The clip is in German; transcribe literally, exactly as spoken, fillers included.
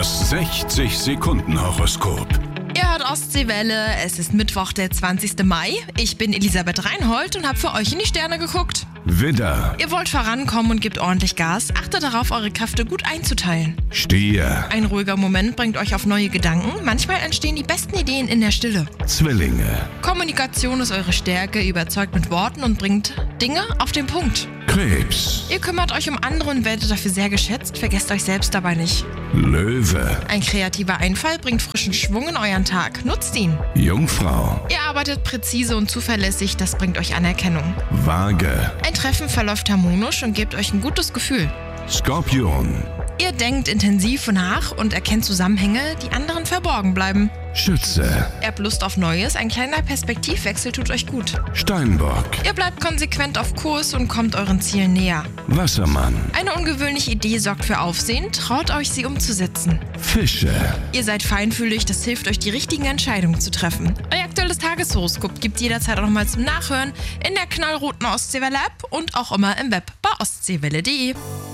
Das sechzig-Sekunden-Horoskop. Ihr hört Ostseewelle, es ist Mittwoch, der zwanzigsten Mai. Ich bin Elisabeth Reinhold und habe für euch in die Sterne geguckt. Widder, Ihr wollt vorankommen und gebt ordentlich Gas. Achtet darauf, eure Kräfte gut einzuteilen. Stier, Ein ruhiger Moment bringt euch auf neue Gedanken. Manchmal entstehen die besten Ideen in der Stille. Zwillinge, Kommunikation ist eure Stärke, überzeugt mit Worten und bringt Dinge auf den Punkt. Krebs, Ihr kümmert euch um andere und werdet dafür sehr geschätzt, vergesst euch selbst dabei nicht. Löwe, Ein kreativer Einfall bringt frischen Schwung in euren Tag. Nutzt ihn. Jungfrau, Ihr arbeitet präzise und zuverlässig, das bringt euch Anerkennung. Waage, Ein Treffen verläuft harmonisch und gebt euch ein gutes Gefühl. Skorpion, Ihr denkt intensiv nach und erkennt Zusammenhänge, die anderen verborgen bleiben. Schütze, Ihr habt Lust auf Neues, ein kleiner Perspektivwechsel tut euch gut. Steinbock, Ihr bleibt konsequent auf Kurs und kommt euren Zielen näher. Wassermann, Eine ungewöhnliche Idee sorgt für Aufsehen, traut euch, sie umzusetzen. Fische. Ihr seid feinfühlig, das hilft euch, die richtigen Entscheidungen zu treffen. Euer aktuelles Tageshoroskop gibt jederzeit auch nochmal zum Nachhören in der knallroten Ostseewelle-App und auch immer im Web bei ostseewelle punkt de.